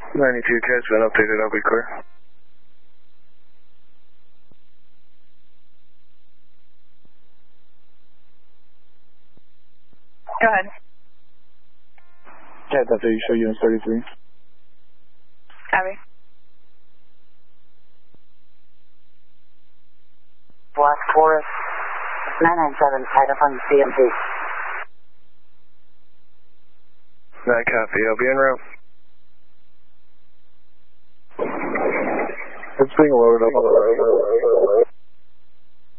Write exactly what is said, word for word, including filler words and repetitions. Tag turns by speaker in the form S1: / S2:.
S1: ninety-two, catch been updated, I'll be clear.
S2: Go ahead.
S1: Yeah, that's how you show units thirty-three.
S2: Copy.
S3: Black Forest, nine nine seven, identifying C M P.
S1: nine copy, I'll be en route. It's being loaded up on the road.